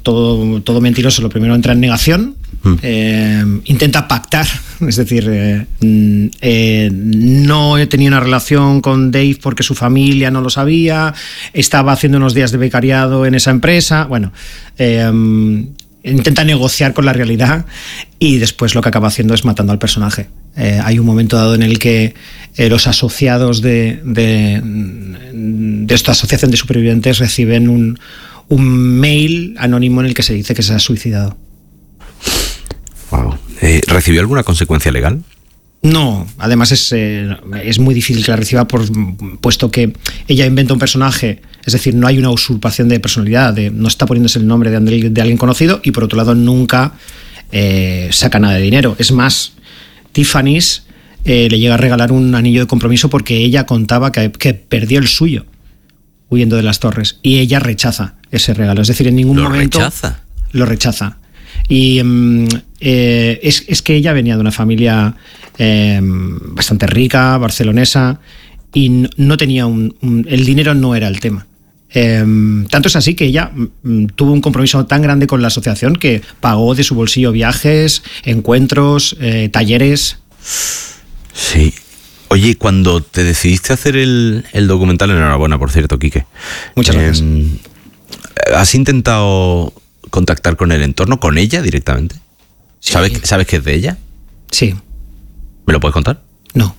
todo mentiroso, lo primero entra en negación, intenta pactar, es decir, no tenía una relación con Dave porque su familia no lo sabía, estaba haciendo unos días de becariado en esa empresa, bueno, intenta negociar con la realidad y después lo que acaba haciendo es matando al personaje. Hay un momento dado en el que los asociados de esta asociación de supervivientes reciben un mail anónimo en el que se dice que se ha suicidado. Wow. ¿Recibió alguna consecuencia legal? No, además es muy difícil que la reciba puesto que ella inventa un personaje, es decir, no hay una usurpación de personalidad, no está poniéndose el nombre de alguien conocido y por otro lado nunca saca nada de dinero. Es más, Tiffany's le llega a regalar un anillo de compromiso porque ella contaba que perdió el suyo huyendo de las torres y ella rechaza ese regalo, es decir, en ningún momento lo rechaza. Y es que ella venía de una familia bastante rica, barcelonesa, y no tenía el dinero no era el tema. Tanto es así que ella tuvo un compromiso tan grande con la asociación que pagó de su bolsillo viajes, encuentros, talleres. Sí. Oye, cuando te decidiste hacer el documental, enhorabuena, por cierto, Quique. Muchas gracias. ¿Has intentado contactar con el entorno, con ella directamente? Sí. ¿Sabes que es de ella? Sí. ¿Me lo puedes contar? No.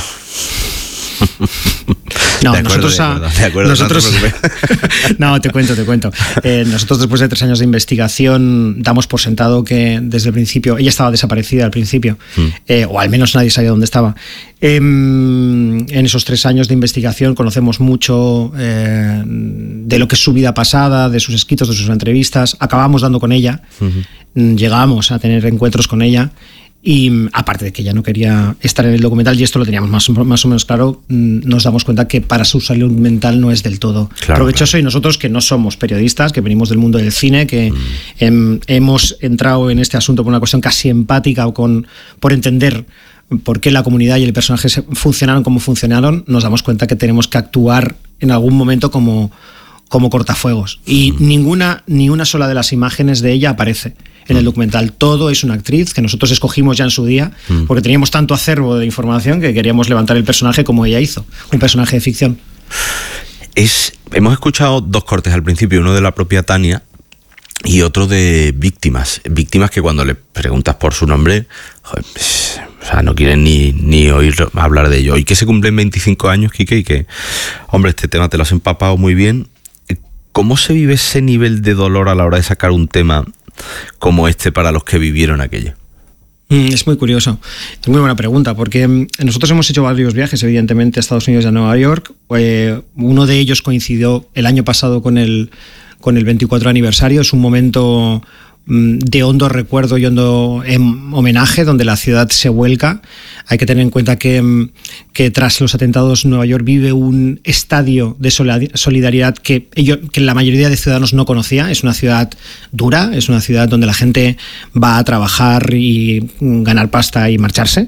No, de acuerdo, nosotros no, te cuento. Nosotros después de 3 años de investigación damos por sentado que desde el principio ella estaba desaparecida al principio, o al menos nadie sabía dónde estaba. En esos 3 años de investigación conocemos mucho de lo que es su vida pasada, de sus escritos, de sus entrevistas. Acabamos dando con ella, llegamos a tener encuentros con ella. Y aparte de que ella no quería estar en el documental, y esto lo teníamos más o menos claro, nos damos cuenta que para su salud mental no es del todo provechoso. Claro. Y nosotros, que no somos periodistas, que venimos del mundo del cine, que hemos entrado en este asunto por una cuestión casi empática por entender por qué la comunidad y el personaje funcionaron como funcionaron, nos damos cuenta que tenemos que actuar en algún momento como cortafuegos. Y ni una sola de las imágenes de ella aparece en el documental. Todo es una actriz que nosotros escogimos ya en su día porque teníamos tanto acervo de información que queríamos levantar el personaje como ella hizo, un personaje de ficción. Hemos escuchado 2 cortes al principio, uno de la propia Tania y otro de víctimas que cuando le preguntas por su nombre, joder, o sea, no quieren ni oír hablar de ello. Y que se cumplen 25 años, Quique, y que, hombre, este tema te lo has empapado muy bien. ¿Cómo se vive ese nivel de dolor a la hora de sacar un tema como este para los que vivieron aquello? Es muy curioso, es muy buena pregunta, porque nosotros hemos hecho varios viajes, evidentemente, a Estados Unidos y a Nueva York. Uno de ellos coincidió el año pasado con el 24 aniversario. Es un momento de hondo recuerdo y hondo homenaje, donde la ciudad se vuelca. Hay que tener en cuenta que tras los atentados Nueva York vive un estadio de solidaridad que la mayoría de ciudadanos no conocía. Es una ciudad dura, es una ciudad donde la gente va a trabajar y ganar pasta y marcharse.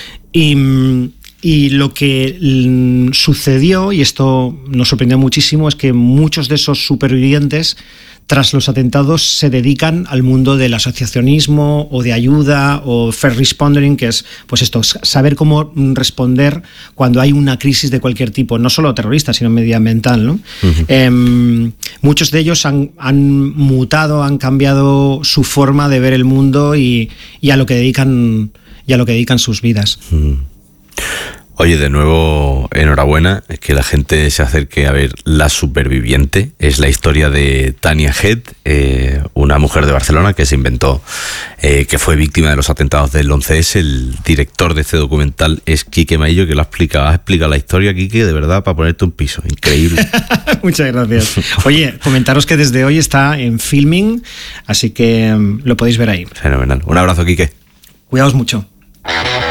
Y lo que sucedió, y esto nos sorprendió muchísimo, es que muchos de esos supervivientes tras los atentados se dedican al mundo del asociacionismo o de ayuda o first responding, que es pues esto, saber cómo responder cuando hay una crisis de cualquier tipo, no solo terrorista, sino medioambiental, ¿no? Muchos de ellos han mutado, han cambiado su forma de ver el mundo y a lo que dedican sus vidas. Oye, de nuevo, enhorabuena, es que la gente se acerque a ver La Superviviente. Es la historia de Tania Head, una mujer de Barcelona que se inventó, que fue víctima de los atentados del 11S. El director de este documental es Quique Maillo, que lo ha explicado. Has explicado la historia, Quique, de verdad, para ponerte un piso. Increíble. Muchas gracias. Oye, comentaros que desde hoy está en Filming, así que lo podéis ver ahí. Fenomenal. Un abrazo, Quique. Cuidaos mucho.